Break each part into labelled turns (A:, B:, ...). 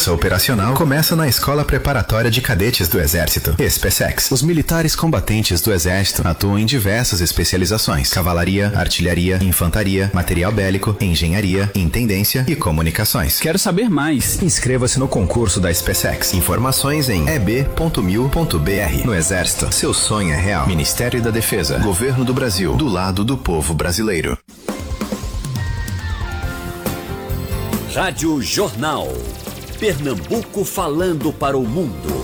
A: Força Operacional começa na Escola Preparatória de Cadetes do Exército, SpaceX. Os militares combatentes do Exército atuam em diversas especializações: cavalaria, artilharia, infantaria, material bélico, engenharia, intendência e comunicações.
B: Quero saber mais.
A: Inscreva-se no concurso da SpaceX. Informações em eb.mil.br. No Exército, seu sonho é real. Ministério da Defesa, Governo do Brasil, do lado do povo brasileiro.
C: Rádio Jornal. Pernambuco falando para o mundo.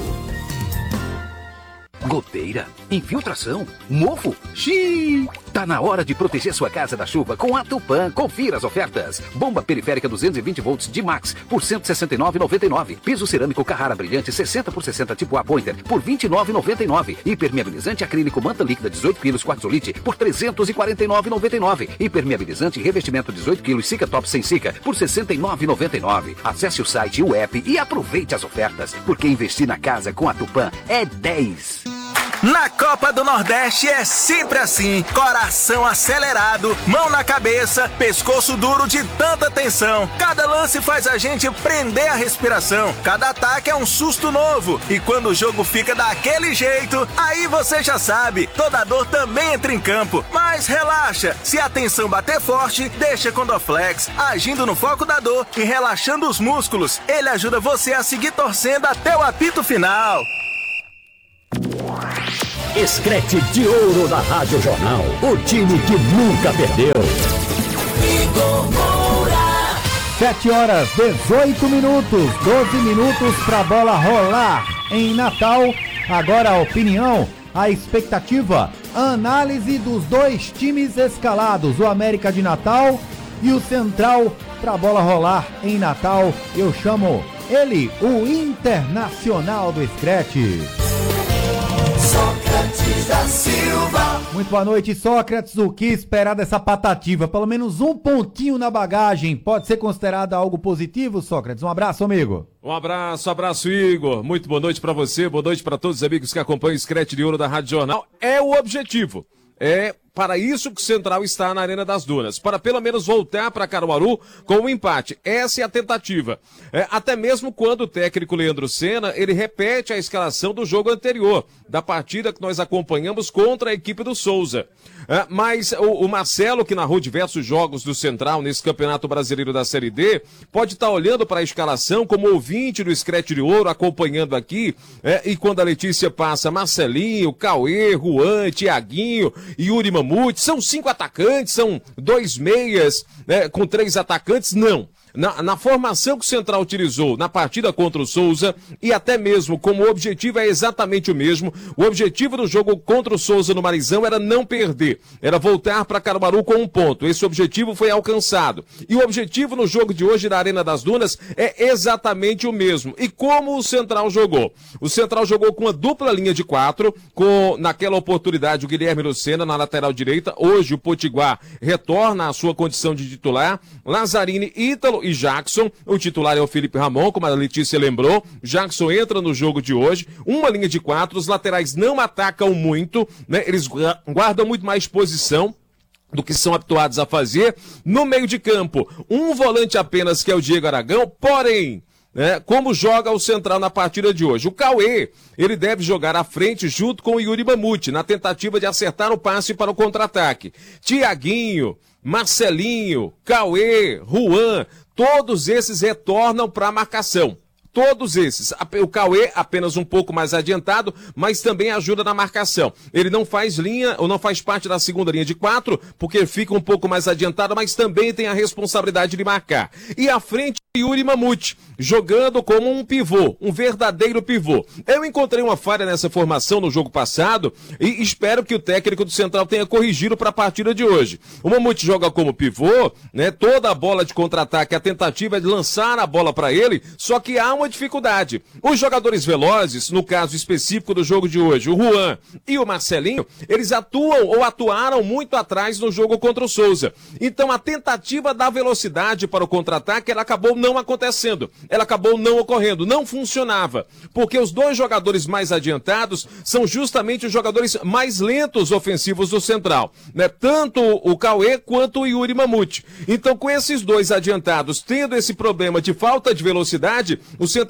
D: Goteira, infiltração, mofo, xiii. Tá na hora de proteger sua casa da chuva com a Tupã. Confira as ofertas. Bomba periférica 220 volts de Max por R$ 169,99. Piso cerâmico Carrara brilhante 60 por 60 tipo A Pointer por R$ 29,99. Impermeabilizante acrílico manta líquida 18 kg Quartzolite por R$ 349,99. Impermeabilizante revestimento 18 kg Cica Top sem Cica por R$ 69,99. Acesse o site e o app e aproveite as ofertas, porque investir na casa com a Tupã é 10.
E: Na Copa do Nordeste é sempre assim: coração acelerado, mão na cabeça, pescoço duro de tanta tensão. Cada lance faz a gente prender a respiração, cada ataque é um susto novo. E quando o jogo fica daquele jeito, aí você já sabe, toda dor também entra em campo. Mas relaxa, se a tensão bater forte, deixa com Dorflex, agindo no foco da dor e relaxando os músculos. Ele ajuda você a seguir torcendo até o apito final.
C: Escrete de ouro da Rádio Jornal. O time que nunca perdeu. Igor Moura.
F: 7h18, 12 minutos para a bola rolar em Natal. Agora a opinião, a expectativa, a análise dos dois times escalados, o América de Natal e o Central, para a bola rolar em Natal. Eu chamo ele, o Internacional do Scratch.
G: Sócrates da Silva.
F: Muito boa noite, Sócrates. O que esperar dessa patativa? Pelo menos um pontinho na bagagem. Pode ser considerado algo positivo, Sócrates? Um abraço, amigo.
H: Um abraço, Igor. Muito boa noite pra você, boa noite pra todos os amigos que acompanham o Scratch de Ouro da Rádio Jornal. É o objetivo. É para isso que o Central está na Arena das Dunas, para pelo menos voltar para Caruaru com um empate. Essa é a tentativa. Até mesmo quando o técnico Leandro Senna, ele repete a escalação do jogo anterior, da partida que nós acompanhamos contra a equipe do Souza. Mas o Marcelo, que narrou diversos jogos do Central nesse Campeonato Brasileiro da Série D, pode estar olhando para a escalação como ouvinte do Scratch de Ouro, acompanhando aqui, e quando a Letícia passa Marcelinho, Cauê, Juan, Tiaguinho, Yuri Mamute, são 5 atacantes, são 2 meias, com 3 atacantes, não. Na formação que o Central utilizou na partida contra o Souza, e até mesmo como o objetivo é exatamente o mesmo, o objetivo do jogo contra o Souza no Marizão era não perder, era voltar para Caruaru com um ponto. Esse objetivo foi alcançado. E o objetivo no jogo de hoje na Arena das Dunas é exatamente o mesmo. E como o Central jogou? O Central jogou com uma dupla linha de 4, com naquela oportunidade o Guilherme Lucena na lateral direita. Hoje o Potiguar retorna à sua condição de titular. Lazzarini, Ítalo e Jackson. O titular é o Felipe Ramon, como a Letícia lembrou. Jackson entra no jogo de hoje. Uma linha de 4, os laterais não atacam muito, né? Eles guardam muito mais posição do que são habituados a fazer. No meio de campo, um volante apenas, que é o Diego Aragão, porém, como joga o Central na partida de hoje? O Cauê, ele deve jogar à frente junto com o Yuri Mamute, na tentativa de acertar o passe para o contra-ataque. Tiaguinho, Marcelinho, Cauê, Juan, todos esses retornam para a marcação. Todos esses. O Cauê apenas um pouco mais adiantado, mas também ajuda na marcação. Ele não faz linha, ou não faz parte da segunda linha de 4, porque fica um pouco mais adiantado, mas também tem a responsabilidade de marcar. E à frente, Yuri Mamute, jogando como um pivô, um verdadeiro pivô. Eu encontrei uma falha nessa formação no jogo passado e espero que o técnico do Central tenha corrigido para a partida de hoje. O Mamute joga como pivô, né? Toda a bola de contra-ataque, a tentativa é de lançar a bola para ele, só que há uma dificuldade. Os jogadores velozes, no caso específico do jogo de hoje, o Juan e o Marcelinho, eles atuam ou atuaram muito atrás no jogo contra o Souza. Então a tentativa da velocidade para o contra-ataque, ela acabou não acontecendo. Ela acabou não ocorrendo, não funcionava, porque os dois jogadores mais adiantados são justamente os jogadores mais lentos ofensivos do Central, né? Tanto o Cauê quanto o Yuri Mamute. Então, com esses dois adiantados tendo esse problema de falta de velocidade, o Central